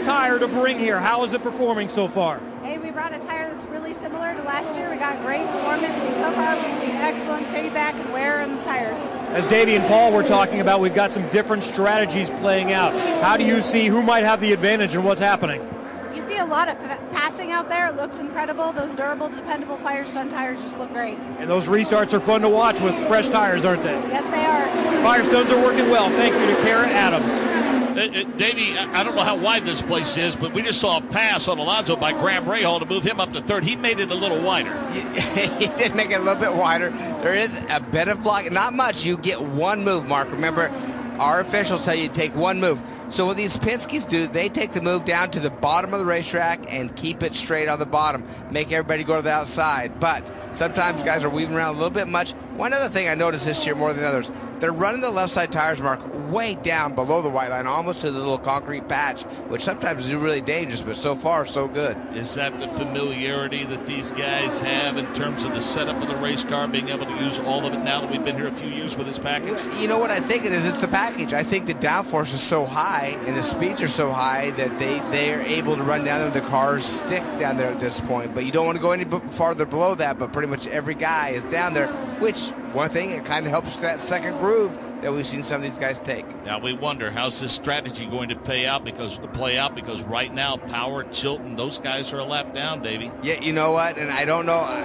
tire to bring here. How is it performing so far? Hey, we brought a tire that's really similar to last year. We got great performance, and so far we've seen excellent payback and wear on the tires. As Davey and Paul were talking about, we've got some different strategies playing out. How do you see who might have the advantage and what's happening? You see a lot of passing out there. It looks incredible. Those durable, dependable Firestone tires just look great. And those restarts are fun to watch with fresh tires, aren't they? Yes, they are. Firestones are working well. Thank you to Kara Adams. Davey, I don't know how wide this place is, but we just saw a pass on Alonso by Graham Rahal to move him up to third. He made it a little wider. He did make it a little bit wider. There is a bit of block. Not much. You get one move, Mark. Remember, our officials tell you to take one move. So what these Penske's do, they take the move down to the bottom of the racetrack and keep it straight on the bottom, make everybody go to the outside. But sometimes guys are weaving around a little bit much. One other thing I noticed this year more than others, they're running the left side tires, Mark, way down below the white line, almost to the little concrete patch, which sometimes is really dangerous, but so far, so good. Is that the familiarity that these guys have in terms of the setup of the race car, being able to use all of it now that we've been here a few years with this package? You know what I think it is? It's the package. I think the downforce is so high and the speeds are so high that they are able to run down there. The cars stick down there at this point, but you don't want to go any farther below that, but pretty much every guy is down there, which one thing, it kind of helps that second groove that we've seen some of these guys take. Now we wonder, how's this strategy going to play out because right now Power, Chilton, those guys are a lap down, Davey. Yeah, you know what? And I don't know.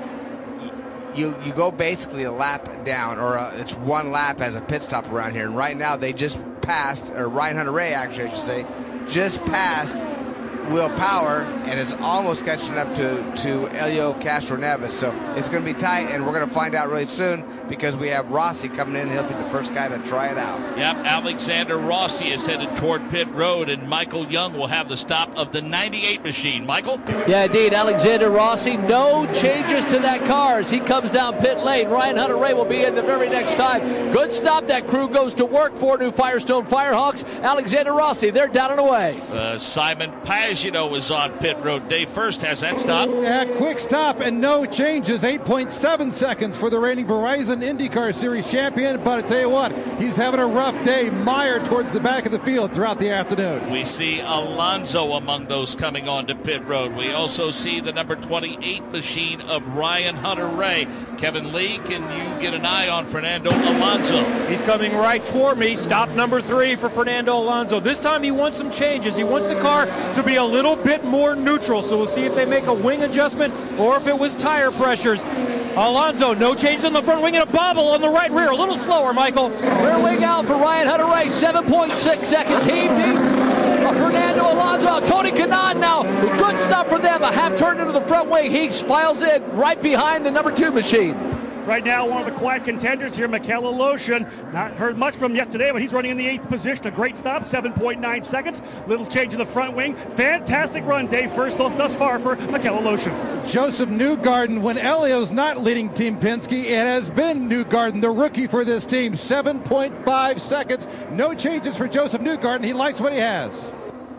You go basically a lap down, or it's one lap as a pit stop around here. And right now they just passed, or Ryan Hunter-Reay actually I should say, just passed Will Power and is almost catching up to Helio Castroneves. So it's going to be tight, and we're going to find out really soon because we have Rossi coming in. He'll be the first guy to try it out. Yep, Alexander Rossi is headed toward pit road, and Michael Young will have the stop of the 98 machine. Michael? Yeah, indeed. Alexander Rossi, no changes to that car as he comes down pit lane. Ryan Hunter-Reay will be in the very next time. Good stop. That crew goes to work for new Firestone Firehawks. Alexander Rossi, they're down and away. Simon Pagino is on pit road. Dave First has that stop. Yeah, quick stop and no changes. 8.7 seconds for the reigning Verizon IndyCar Series champion. But I tell you what, he's having a rough day. Meyer towards the back of the field throughout the afternoon. We see Alonso among those coming on to pit road. We also see the number 28 machine of Ryan Hunter-Reay. Kevin Lee, can you get an eye on Fernando Alonso? He's coming right toward me. Stop number 3 for Fernando Alonso. This time he wants some changes. He wants the car to be a little bit more neutral. So we'll see if they make a wing adjustment or if it was tire pressures. Alonso, no change on the front wing and a bobble on the right rear. A little slower, Michael. Rear wing out for Ryan Hunter-Reay. 7.6 seconds. He beats Fernando Alonso. Tony Kanaan now. Good stuff for them. A half turn into the front wing. He files in right behind the number 2 machine. Right now, one of the quiet contenders here, Mikel Aloshin. Not heard much from him yet today, but he's running in the 8th position. A great stop, 7.9 seconds. Little change in the front wing. Fantastic run, Dave First off thus far for Mikel Aloshin. Joseph Newgarden, when Helio's not leading Team Penske, it has been Newgarden, the rookie for this team. 7.5 seconds. No changes for Joseph Newgarden. He likes what he has.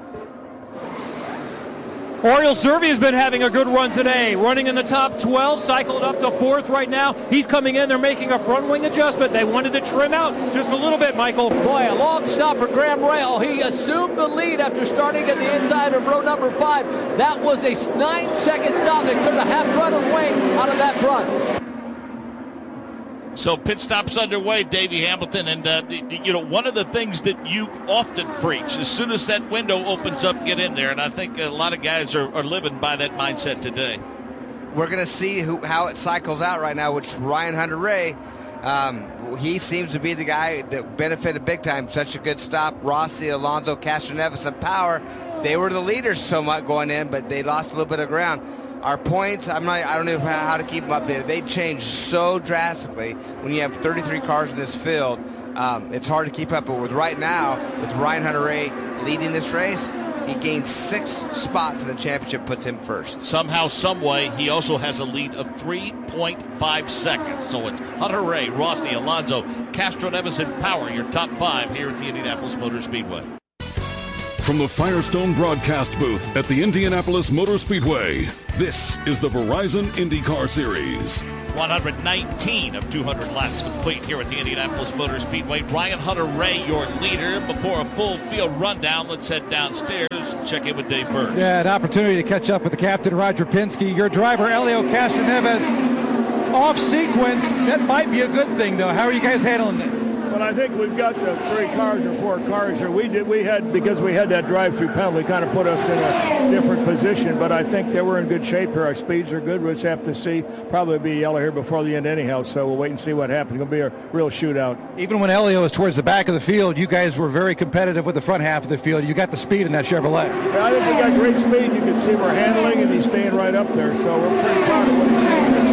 Oriol Servia has been having a good run today, running in the top 12, cycled up to 4th right now. He's coming in, they're making a front wing adjustment. They wanted to trim out just a little bit, Michael. Boy, a long stop for Graham Rahal. He assumed the lead after starting at the inside of row number 5. That was a 9-second stop. They took a half run of wing out of that front. So pit stop's underway, Davey Hamilton, and one of the things that you often preach, as soon as that window opens up, get in there, and I think a lot of guys are living by that mindset today. We're going to see how it cycles out right now, which Ryan Hunter-Reay, he seems to be the guy that benefited big time. Such a good stop. Rossi, Alonso, Castroneves, and Power, they were the leaders somewhat going in, but they lost a little bit of ground. Our points, I don't know how to keep them updated. They change so drastically when you have 33 cars in this field. It's hard to keep up. But with right now, with Ryan Hunter-Reay leading this race, he gained 6 spots in the championship, puts him first. Somehow, some way, he also has a lead of 3.5 seconds. So it's Hunter-Reay, Rossi, Alonso, Castroneves, and Power, your top 5 here at the Indianapolis Motor Speedway. From the Firestone broadcast booth at the Indianapolis Motor Speedway, this is the Verizon IndyCar Series. 119 of 200 laps complete here at the Indianapolis Motor Speedway. Ryan Hunter-Reay, your leader. Before a full field rundown, let's head downstairs. Check in with Dave first. Yeah, an opportunity to catch up with the captain, Roger Penske. Your driver, Helio Castroneves, off sequence. That might be a good thing, though. How are you guys handling it? But I think we've got the 3 cars or 4 cars here. Because we had that drive-through penalty, kind of put us in a different position. But I think that we're in good shape here. Our speeds are good. We'll just have to see. Probably be yellow here before the end anyhow. So we'll wait and see what happens. It's going to be a real shootout. Even when Helio was towards the back of the field, you guys were very competitive with the front half of the field. You got the speed in that Chevrolet. Yeah, I think we got great speed. You can see we're handling, and he's staying right up there. So we're pretty proud of what he's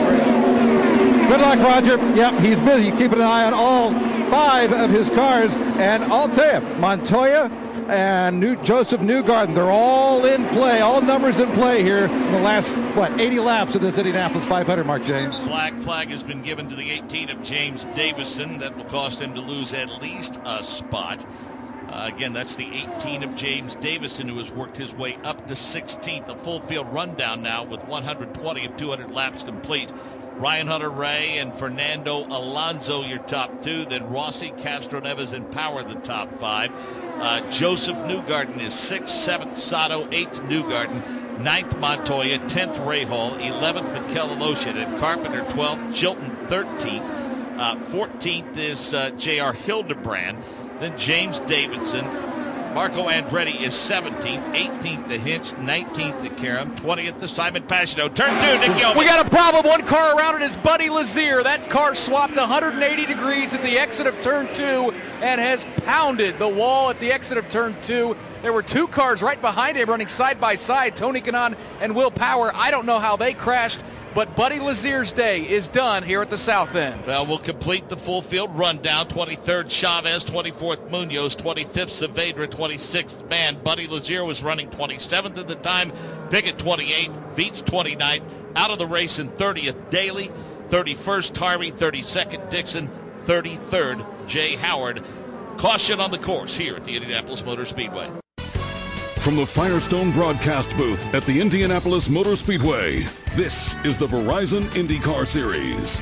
doing. Good luck, Roger. Yep, he's busy keeping an eye on all 5 of his cars, and I'll tell you, Montoya and Joseph Newgarden, they're all in play, all numbers in play here in the last, 80 laps of this Indianapolis 500, Mark James. Black flag has been given to the 18 of James Davison. That will cost him to lose at least a spot. Again, that's the 18 of James Davison, who has worked his way up to 16th. A full field rundown now with 120 of 200 laps complete. Ryan Hunter-Reay and Fernando Alonso, your top 2. Then Rossi, Castroneves, and Power, the top 5. Joseph Newgarden is 6th, 7th Sato, 8th Newgarden, 9th Montoya, 10th Rahal, 11th Mikel Aloshin, and Carpenter 12th, Chilton 13th. 14th is J.R. Hildebrand. Then James Davidson. Marco Andretti is 17th, 18th to Hinch, 19th to Karam, 20th to Simon Pagenaud. Turn 2, Nick Gilbert. We got a problem. One car around it is Buddy Lazier. That car swapped 180 degrees at the exit of turn 2 and has pounded the wall at the exit of turn 2. There were 2 cars right behind him running side by side, Tony Kanaan and Will Power. I don't know how they crashed, but Buddy Lazier's day is done here at the South End. Well, we'll complete the full field rundown. 23rd Chavez, 24th Munoz, 25th Saavedra, 26th Mann. Buddy Lazier was running 27th at the time. Pickett 28th, Veach 29th. Out of the race in 30th Daly, 31st Tarvey, 32nd Dixon, 33rd Jay Howard. Caution on the course here at the Indianapolis Motor Speedway. From the Firestone broadcast booth at the Indianapolis Motor Speedway, this is the Verizon IndyCar Series.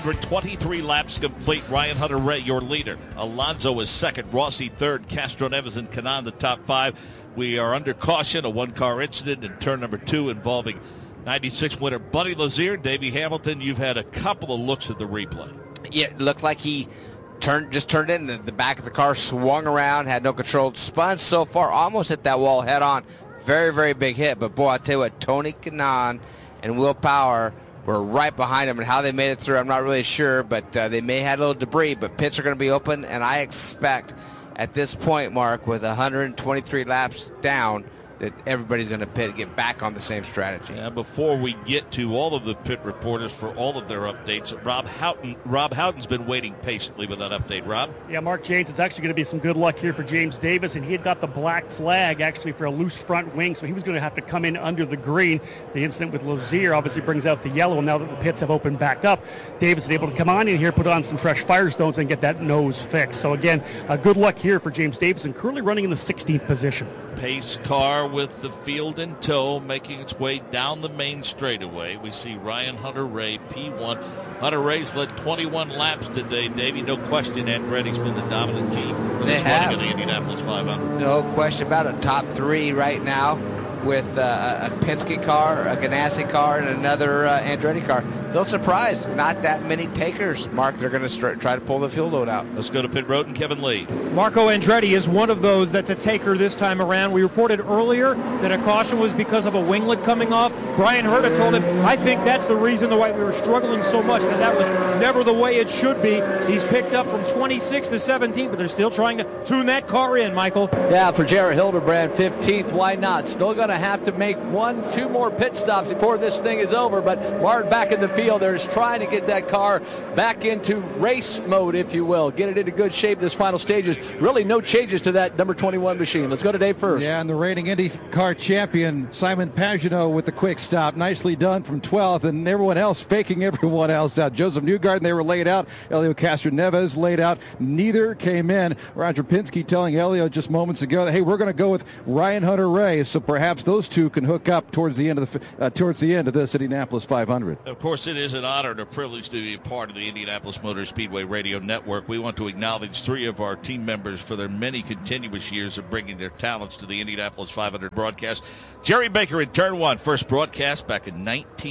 123 laps complete. Ryan Hunter-Reay, your leader. Alonso is 2nd. Rossi 3rd. Castroneves and Kanaan the top 5. We are under caution. A 1-car incident in turn number 2 involving 96 winner Buddy Lazier. Davey Hamilton, you've had a couple of looks at the replay. Yeah, it looked like he just turned in. The back of the car swung around, had no control, spun so far, almost hit that wall head on. Very, very big hit. But boy, I tell you what, Tony Kanaan and Will Power were right behind him, and how they made it through, I'm not really sure, but they may have had a little debris, but pits are going to be open, and I expect at this point, Mark, with 123 laps down, that everybody's going to pit, get back on the same strategy. Yeah, before we get to all of the pit reporters for all of their updates, Rob Houghton's been waiting patiently with that update. Rob? Yeah, Mark James, it's actually going to be some good luck here for James Davis, and he had got the black flag actually for a loose front wing, so he was going to have to come in under the green. The incident with Lazier obviously brings out the yellow. Now that the pits have opened back up, Davis is able to come on in here, put on some fresh Firestones, and get that nose fixed. So again, good luck here for James Davis, and currently running in the 16th position. Pace car with the field in tow, making its way down the main straightaway. We see Ryan Hunter-Reay, P1. Hunter-Reay's led 21 laps today. Davey, no question, Andretti's been the dominant team for this running of the Indianapolis 500. No question about it. Top 3 right now with a Penske car, a Ganassi car, and another Andretti car. Little surprise, not that many takers, Mark. They're going to try to pull the fuel load out. Let's go to pit road and Kevin Lee. Marco Andretti is one of those that's a taker this time around. We reported earlier that a caution was because of a winglet coming off. Brian Herta told him, I think that's the reason why we were struggling so much, and that was never the way it should be. He's picked up from 26 to 17, but they're still trying to tune that car in, Michael. Yeah, for J.R. Hildebrand, 15th, why not? Still going to have to make 1-2 more pit stops before this thing is over, but Martin back in the field. appeal. They're just trying to get that car back into race mode, if you will. Get it into good shape this final stages. Really no changes to that number 21 machine. Let's go to Dave first. Yeah, and the reigning IndyCar champion, Simon Pagenaud, with the quick stop. Nicely done from 12th, and everyone else faking everyone else out. Joseph Newgarden, they were laid out. Helio Castroneves laid out. Neither came in. Roger Penske telling Helio just moments ago that, hey, we're going to go with Ryan Hunter-Reay, so perhaps those two can hook up towards the end of this Indianapolis 500. Of course, it is an honor and a privilege to be a part of the Indianapolis Motor Speedway Radio Network. We want to acknowledge 3 of our team members for their many continuous years of bringing their talents to the Indianapolis 500 broadcast. Jerry Baker in Turn 1, first broadcast back in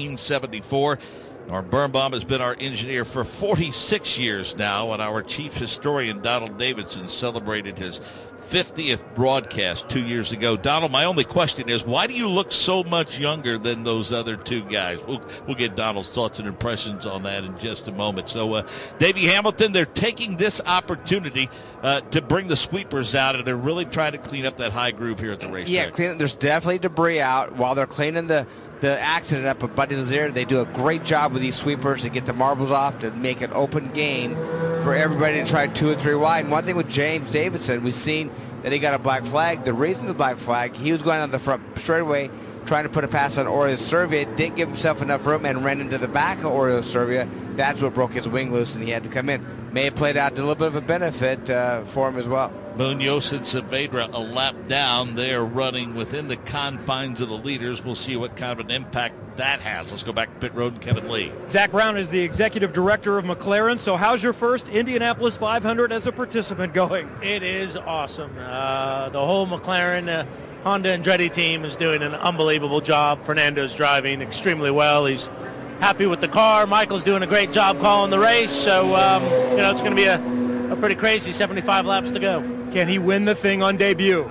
1974. Norm Birnbaum has been our engineer for 46 years now, and our chief historian, Donald Davidson, celebrated his 50th broadcast 2 years ago. Donald, my only question is, why do you look so much younger than those other 2 guys? We'll get Donald's thoughts and impressions on that in just a moment. So, Davey Hamilton, they're taking this opportunity to bring the sweepers out, and they're really trying to clean up that high groove here at the racetrack. Yeah, there's definitely debris out while they're cleaning the accident up with Buddy Lazier. They do a great job with these sweepers to get the marbles off, to make an open game for everybody to try 2 or 3 wide. And one thing with James Davidson, we've seen that he got a black flag. The reason the black flag, he was going on the front straightaway trying to put a pass on Oriol Servia, didn't give himself enough room and ran into the back of Oriol Servia. That's what broke his wing loose, and he had to come in. May have played out a little bit of a benefit for him as well. Munoz and Saavedra a lap down. They are running within the confines of the leaders. We'll see what kind of an impact that has. Let's go back to pit road and Kevin Lee. Zach Brown is the executive director of McLaren. So how's your first Indianapolis 500 as a participant going? It is awesome. The whole McLaren Honda Andretti team is doing an unbelievable job. Fernando's driving extremely well. He's happy with the car. Michael's doing a great job calling the race. So, it's going to be a pretty crazy 75 laps to go. Can he win the thing on debut?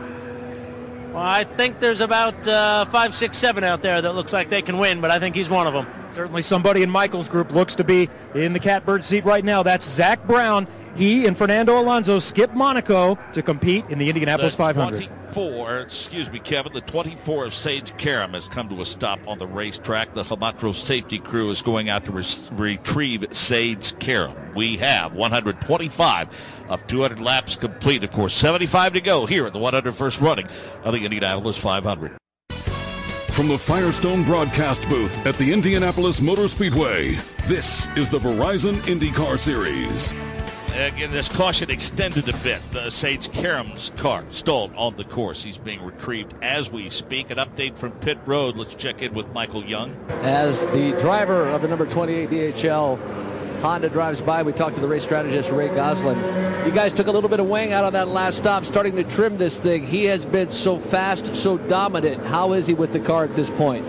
Well, I think there's about 5, 6, 7 out there that looks like they can win, but I think he's one of them. Certainly somebody in Michael's group looks to be in the catbird seat right now. That's Zach Brown. He and Fernando Alonso skip Monaco to compete in the Indianapolis 500. Kevin, the 24 of Sage Karam has come to a stop on the racetrack. The Hamatro safety crew is going out to retrieve Sage Karam. We have 125 of 200 laps complete. Of course, 75 to go here at the 101st running of the Indianapolis 500. From the Firestone broadcast booth at the Indianapolis Motor Speedway, this is the Verizon IndyCar Series. Again, this caution extended a bit. Sage Karam's car stalled on the course. He's being retrieved as we speak. An update from pit road. Let's check in with Michael Young. As the driver of the number 28 DHL Honda drives by, we talked to the race strategist, Ray Goslin. You guys took a little bit of wing out on that last stop, starting to trim this thing. He has been so fast, so dominant. How is he with the car at this point?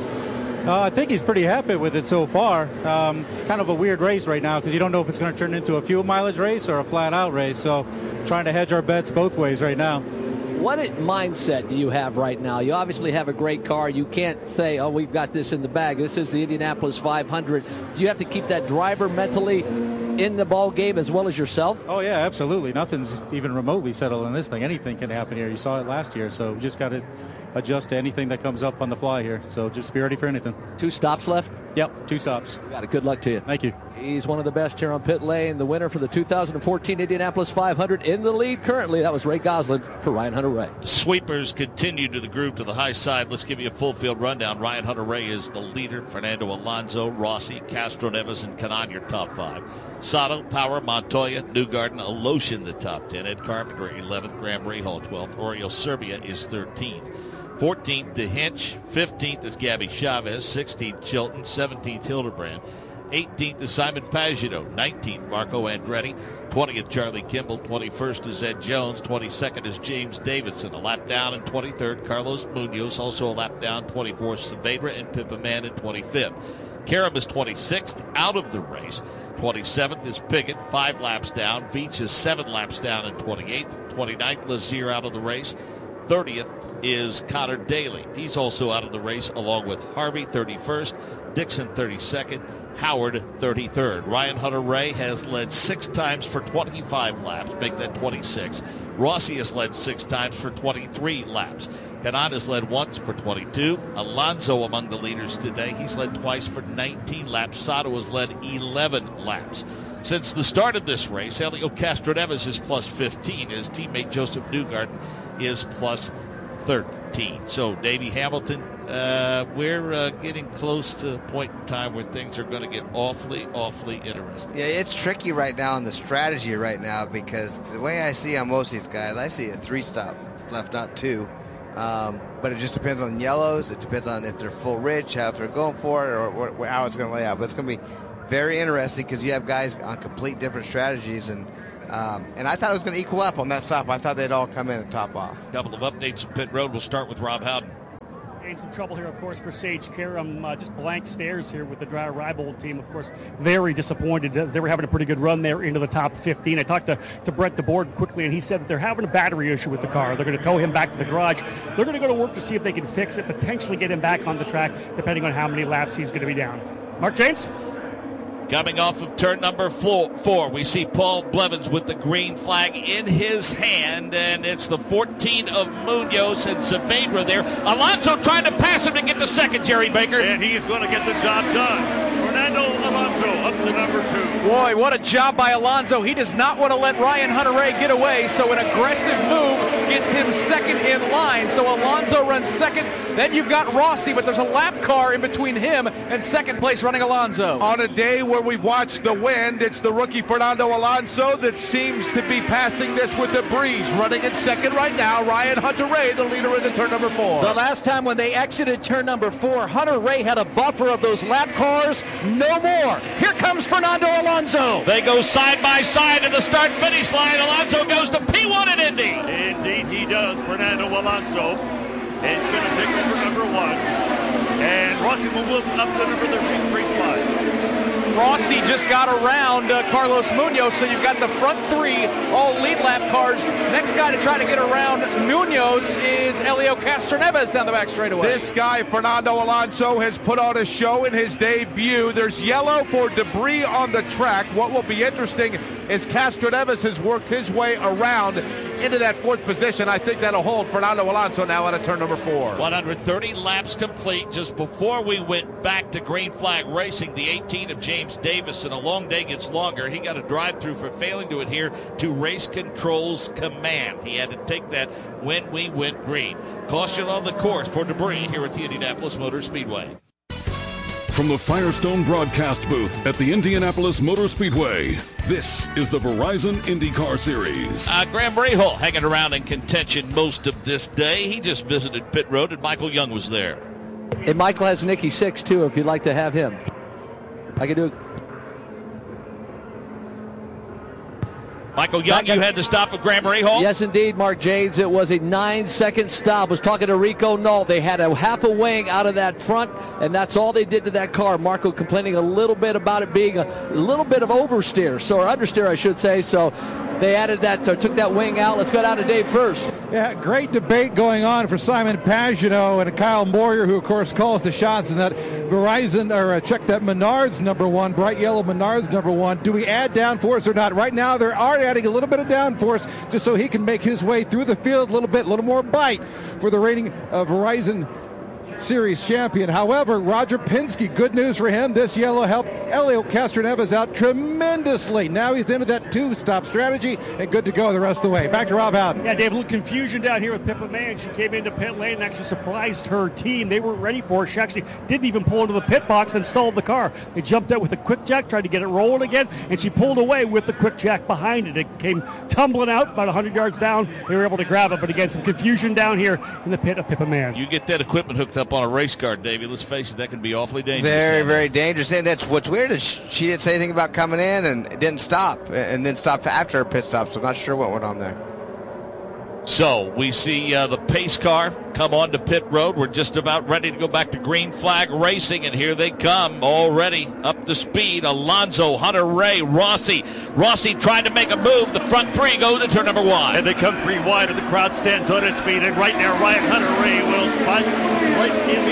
I think he's pretty happy with it so far. It's kind of a weird race right now because you don't know if it's going to turn into a fuel mileage race or a flat-out race. So trying to hedge our bets both ways right now. What mindset do you have right now? You obviously have a great car. You can't say, oh, we've got this in the bag. This is the Indianapolis 500. Do you have to keep that driver mentally in the ball game as well as yourself? Oh, yeah, absolutely. Nothing's even remotely settled in this thing. Anything can happen here. You saw it last year, so we just got to adjust to anything that comes up on the fly here. So just be ready for anything. 2 stops left? Yep, 2 stops. Got it. Good luck to you. Thank you. He's one of the best here on pit lane. The winner for the 2014 Indianapolis 500 in the lead currently. That was Ray Goslin for Ryan Hunter-Reay. Sweepers continue to the groove to the high side. Let's give you a full field rundown. Ryan Hunter-Reay is the leader. Fernando Alonso, Rossi, Castroneves, and Kanaan your top 5. Sato, Power, Montoya, Newgarden, Aloshin the top 10. Ed Carpenter 11th. Graham Rahal 12th. Oriol Servia is 13th. 14th to Hinch, 15th is Gabby Chavez, 16th Chilton, 17th Hildebrand, 18th is Simon Pagenaud, 19th Marco Andretti, 20th Charlie Kimball, 21st is Ed Jones, 22nd is James Davidson, a lap down in 23rd, Carlos Munoz, also a lap down, 24th Saavedra and Pippa Mann in 25th. Karam is 26th out of the race. 27th is Piggott, 5 laps down. Veach is 7 laps down in 28th. 29th, Lazier out of the race. 30th is Connor Daly. He's also out of the race along with Harvey, 31st, Dixon, 32nd, Howard 33rd. Ryan Hunter-Reay has led 6 times for 25 laps, make that 26. Rossi has led 6 times for 23 laps. Kanaan has led once for 22. Alonso among the leaders today. He's led twice for 19 laps. Sato has led 11 laps. Since the start of this race, Helio Castroneves is plus 15. His teammate Joseph Newgarden is plus 13. So Davey Hamilton, we're getting close to the point in time where things are going to get awfully interesting. Yeah, it's tricky right now on the strategy right now, because the way I see on most of these guys, I see a 3-stop. It's left, not 2. But it just depends on yellows. It depends on if they're full rich, how if they're going for it, or how it's going to lay out. But it's going to be very interesting, because you have guys on complete different strategies, and I thought it was going to equal up on that stop. I thought they'd all come in and top off. A couple of updates from pit road. We'll start with Rob Howden. In some trouble here, of course, for Sage Karam. Just blank stares here with the Dry Rival team. Of course, very disappointed. They were having a pretty good run there into the top 15. I talked to Brett DeBoard quickly, and he said that they're having a battery issue with the car. They're going to tow him back to the garage. They're going to go to work to see if they can fix it, potentially get him back on the track, depending on how many laps he's going to be down. Mark Janes? Coming off of turn number 4, we see Paul Blevins with the green flag in his hand, and it's the 14 of Munoz and Saavedra there. Alonso trying to pass him to get to second, Jerry Baker. And he's going to get the job done. Fernando Alonso up to number 2. Boy, what a job by Alonso. He does not want to let Ryan Hunter-Reay get away, so an aggressive move gets him second in line. So Alonso runs second. Then you've got Rossi, but there's a lap car in between him and second place running Alonso. On a day where we've watched the wind, it's the rookie Fernando Alonso that seems to be passing this with the breeze. Running in second right now, Ryan Hunter-Reay, the leader into turn number 4. The last time when they exited turn number 4, Hunter-Reay had a buffer of those lap cars. No more. Here comes Fernando Alonso. They go side by side at the start-finish line. Alonso goes to P1 at Indy. Indeed he does. Fernando Alonso is going to take over number 1. And Rossi will move up to number 3 spot. Rossi just got around Carlos Munoz, so you've got the front 3 all lead lap cars. Next guy to try to get around Munoz is Helio Castroneves down the back straightaway. This guy, Fernando Alonso, has put on a show in his debut. There's yellow for debris on the track. What will be interesting is Castroneves has worked his way around into that 4th position. I think that'll hold Fernando Alonso now out of turn number 4. 130 laps complete. Just before we went back to green flag racing, the 18 of James Davis, and a long day gets longer. He got a drive-through for failing to adhere to race control's command. He had to take that when we went green. Caution on the course for debris here at the Indianapolis Motor Speedway. From the Firestone broadcast booth at the Indianapolis Motor Speedway, this is the Verizon IndyCar Series. Graham Rahal hanging around in contention most of this day. He just visited pit road, and Michael Young was there. And Michael has Nicky 6 too, if you'd like to have him. I can do it. Michael Young, you had to stop at Graham Rahal? Yes, indeed, Mark Janes. It was a 9-second stop. I was talking to Rico Nault. They had a half a wing out of that front, and that's all they did to that car. Marco complaining a little bit about it being a little bit of oversteer, or understeer, I should say. So they added that, so took that wing out. Let's go down to Dave first. Yeah, great debate going on for Simon Pagenaud and Kyle Moyer, who of course calls the shots in that Verizon, or check that Menards number 1, bright yellow Menards number 1. Do we add downforce or not? Right now they are adding a little bit of downforce just so he can make his way through the field a little more bite for the reigning Verizon Series champion. However, Roger Penske, good news for him. This yellow helped Helio Castroneves out tremendously. Now he's into that 2-stop strategy and good to go the rest of the way. Back to Rob Howden. Yeah, Dave, a little confusion down here with Pippa Mann. She came into pit lane and actually surprised her team. They weren't ready for her. She actually didn't even pull into the pit box and stalled the car. They jumped out with a quick jack, tried to get it rolling again, and she pulled away with the quick jack behind it. It came tumbling out about 100 yards down. They were able to grab it, but again, some confusion down here in the pit of Pippa Mann. You get that equipment hooked up on a race car, Davey, let's face it, that can be awfully dangerous. Very, very dangerous. And that's what's weird is she didn't say anything about coming in and didn't stop, and then stopped after her pit stop, so I'm not sure what went on there. So we see the pace car come onto pit road. We're just about ready to go back to green flag racing, and here they come already up to speed. Alonso, Hunter-Reay, Rossi. Rossi trying to make a move. The front 3 go to turn number 1. And they come 3 wide, and the crowd stands on its feet. And right now, Ryan Hunter-Reay will spot right in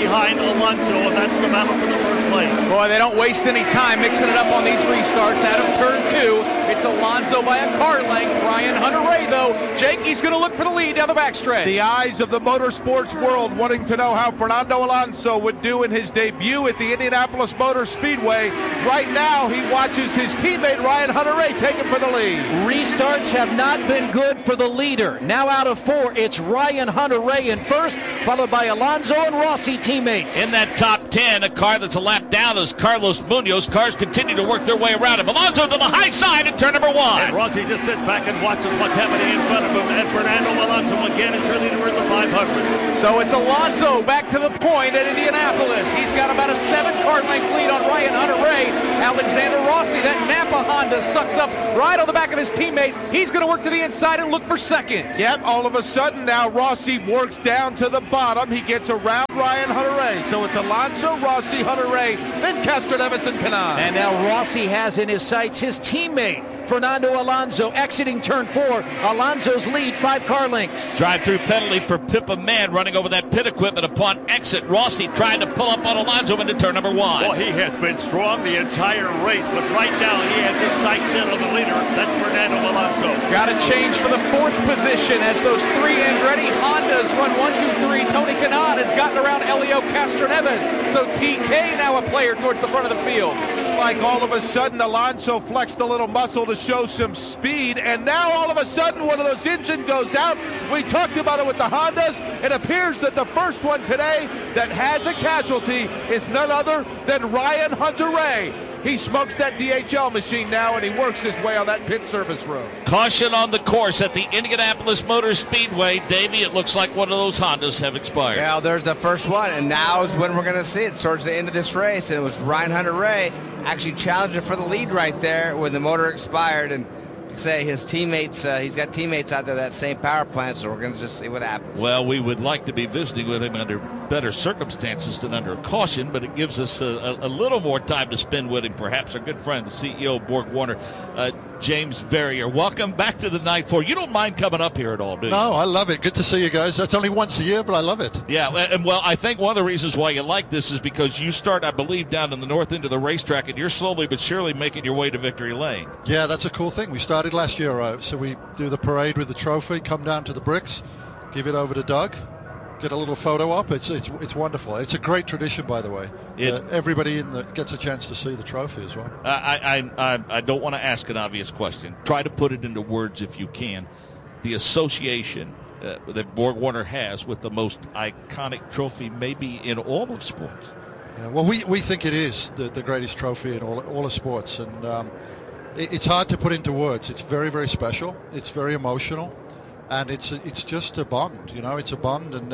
behind Alonso, and that's the battle for the first place. Boy, they don't waste any time mixing it up on these restarts. Out of turn 2, it's Alonso by a car length. Ryan Hunter-Reay, though, Jake, he's going to look for the lead down the backstretch. The eyes of the motorsports world wanting to know how Fernando Alonso would do in his debut at the Indianapolis Motor Speedway. Right now, he watches his teammate Ryan Hunter-Reay take him for the lead. Restarts have not been good for the leader. Now out of 4, it's Ryan Hunter-Reay in first, followed by Alonso and Rossi teammates. In that top 10, a car that's a lap down is Carlos Munoz. Cars continue to work their way around him. Alonso to the high side in turn number 1. And Rossi just sits back and watches what's happening in front of him. And Fernando Alonso again is your leader in the 500. So it's Alonso back to the point at Indianapolis. He's got about a 7-car length lead on Ryan Hunter-Reay. Alexander Rossi, that Napa Honda, sucks up right on the back of his teammate. He's going to work to the inside and look for second. Yep, all of a sudden now Rossi works down to the bottom. He gets around Ryan Hunter-Reay. So it's Alonso, Rossi, Hunter-Reay, then Castroneves and Kanaan. And now Rossi has in his sights his teammate, Fernando Alonso, exiting turn 4. Alonso's lead 5-car lengths. Drive-through penalty for Pippa Mann running over that pit equipment upon exit. Rossi trying to pull up on Alonso into turn number 1. Well, he has been strong the entire race, but right now he has his sights in on the leader. That's Fernando Alonso. Got to change for the 4th position as those 3 Andretti Hondas run 1, 2, 3. Tony Kanaan has gotten around Helio Castroneves. So TK now a player towards the front of the field. Like all of a sudden Alonso flexed a little muscle to show some speed, and now all of a sudden one of those engines goes out. We talked about it with the Hondas. It appears that the first one today that has a casualty is none other than Ryan Hunter-Reay. He smokes that DHL machine now, and he works his way on that pit service road. Caution on the course at the Indianapolis Motor Speedway. Davey, it looks like one of those Hondas have expired. Well, there's the first one, and now is when we're going to see it towards the end of this race. And it was Ryan Hunter-Reay actually challenging for the lead right there when the motor expired. And say his teammates, he's got teammates out there that same power plant, so we're going to just see what happens. Well, we would like to be visiting with him under better circumstances than under caution, but it gives us a little more time to spend with him. Perhaps our good friend, the CEO of Borg Warner, James Verrier. Welcome back to the Night 4. You don't mind coming up here at all, do you? No, I love it. Good to see you guys. That's only once a year, but I love it. Yeah, and well, I think one of the reasons why you like this is because you start, I believe, down in the north end of the racetrack, and you're slowly but surely making your way to Victory Lane. Yeah, that's a cool thing. We started last year, so we do the parade with the trophy, come down to the bricks, give it over to Doug, get a little photo op. It's wonderful. It's a great tradition, by the way. Everybody gets a chance to see the trophy as well. I don't want to ask an obvious question. Try to put it into words if you can. The association that Borg Warner has with the most iconic trophy maybe in all of sports. Yeah, well, we think it is the greatest trophy in all of sports, and it's hard to put into words. It's very, very special. It's very emotional, and it's just a bond. You know, it's a bond, and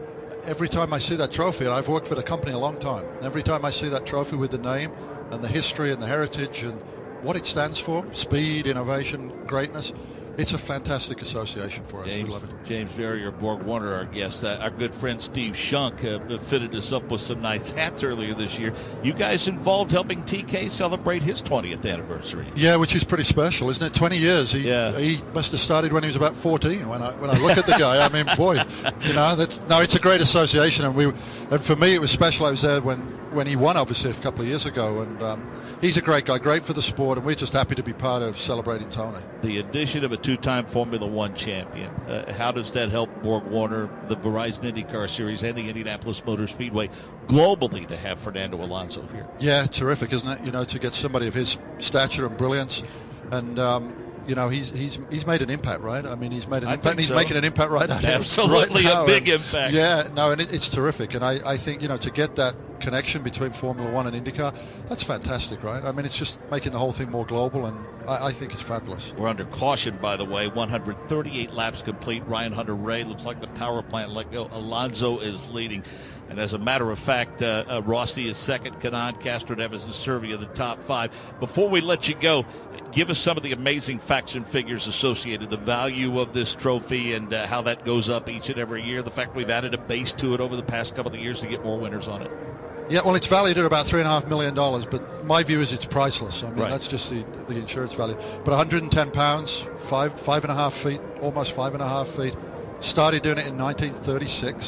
every time I see that trophy, and I've worked for the company a long time, every time I see that trophy with the name and the history and the heritage and what it stands for, speed, innovation, greatness, it's a fantastic association for us. We love it. James Verrier, Borg Warner, our guest. Our good friend Steve Shunk fitted us up with some nice hats earlier this year. You guys involved helping TK celebrate his 20th anniversary. Yeah, which is pretty special, isn't it? 20 years. He must have started when he was about 14. When I look at the guy, I mean, boy, you know, it's a great association, and for me it was special. I was there when he won, obviously, a couple of years ago, and he's a great guy, great for the sport, and we're just happy to be part of celebrating Tony. The addition of a two-time Formula One champion, how does that help Borg Warner, the Verizon IndyCar Series, and the Indianapolis Motor Speedway globally to have Fernando Alonso here? Yeah, terrific, isn't it? You know, to get somebody of his stature and brilliance, and you know, he's made an impact, right? I mean, he's made an impact. And he's making an impact right now. Absolutely, right now. A big impact. Yeah, no, and it's terrific, and I think, you know, to get that connection between Formula One and IndyCar, that's fantastic, right? I mean, it's just making the whole thing more global, and I think it's fabulous. We're under caution, by the way. 138 laps complete. Ryan Hunter-Reay looks like the power plant let go. Alonso is leading. And as a matter of fact, Rossi is second. Kanaan, Castroneves, and Servia the top 5. Before we let you go, give us some of the amazing facts and figures associated, the value of this trophy and how that goes up each and every year, the fact we've added a base to it over the past couple of years to get more winners on it. Yeah, well, it's valued at about $3.5 million, but my view is it's priceless. I mean, That's just the insurance value. But 110 pounds, 5.5 feet, almost 5.5 feet. Started doing it in 1936.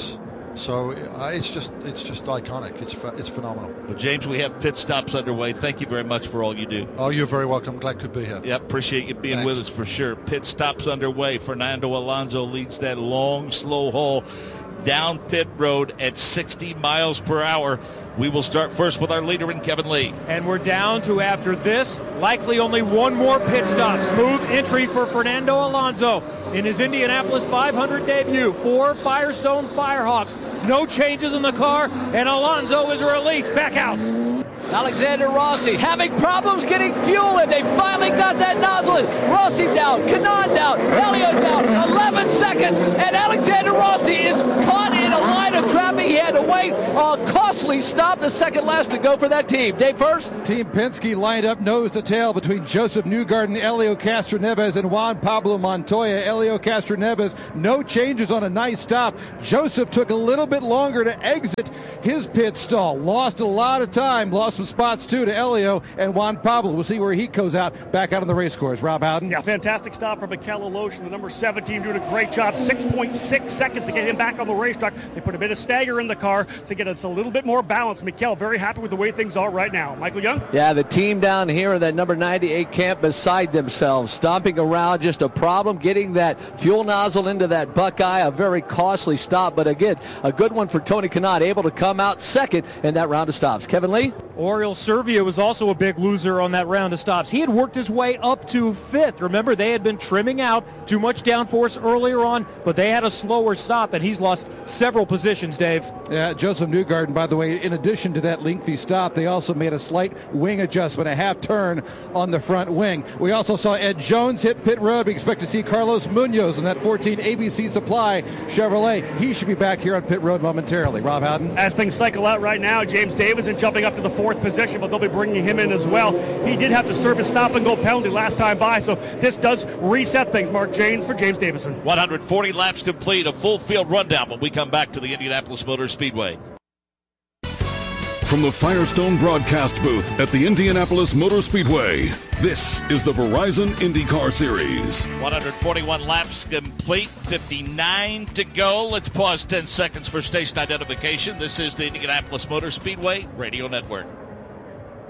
So it's just iconic. It's phenomenal. Well, James, we have pit stops underway. Thank you very much for all you do. Oh, you're very welcome. Glad to be here. Yep, appreciate you being Thanks. with us for sure. Pit stops underway. Fernando Alonso leads that long, slow haul down pit road at 60 miles per hour. We will start first with our leader in Kevin Lee. And we're down to, after this, likely only one more pit stop. Smooth entry for Fernando Alonso in his Indianapolis 500 debut. 4 Firestone Firehawks. No changes in the car, and Alonso is released back out. Alexander Rossi having problems getting fuel in. They finally got that nozzle in. Rossi down, Kanaan down, Elliott down, 11 seconds, and Alexander Rossi is caught in a line of traffic. He had to wait a costly stop, the second last to go for that team. Dave first. Team Penske lined up nose to tail between Joseph Newgarden, Helio Castroneves, and Juan Pablo Montoya. Helio Castroneves, no changes on a nice stop. Joseph took a little bit longer to exit his pit stall. Lost a lot of time. Lost some spots, too, to Helio and Juan Pablo. We'll see where he goes out back out on the race course. Rob Howden. Yeah, fantastic stop from Mikel Aloshin, the number 17, doing a great job. 6.6 seconds to get him back on the racetrack. They put a bit of stagger in the car to get us a little bit more balance. Mikel very happy with the way things are right now. Michael Young? Yeah, the team down here in that number 98 camp beside themselves, stomping around, just a problem getting that fuel nozzle into that Buckeye. A very costly stop, but again, a good one for Tony Kanaan, able to come out second in that round of stops. Kevin Lee? Oriol Servia was also a big loser on that round of stops. He had worked his way up to 5th. Remember, they had been trimming out too much downforce earlier on, but they had a slower stop, and he's lost several positions, Dave. Yeah, Joseph Newgarden, by the way, in addition to that lengthy stop, they also made a slight wing adjustment, a half turn on the front wing. We also saw Ed Jones hit pit road. We expect to see Carlos Munoz in that 14 ABC Supply Chevrolet. He should be back here on pit road momentarily. Rob Howden? As things cycle out right now, James Davison jumping up to the 4th position, but they'll be bringing him in as well. He did have to serve his stop-and-go penalty last time by, so this does reset things. Mark Janes for James Davison. 140 laps complete, a full field rundown when we come back to the Indianapolis Motor Speedway. From the Firestone broadcast booth at the Indianapolis Motor Speedway, this is the Verizon IndyCar Series. 141 laps complete, 59 to go. Let's pause 10 seconds for station identification. This is the Indianapolis Motor Speedway Radio Network.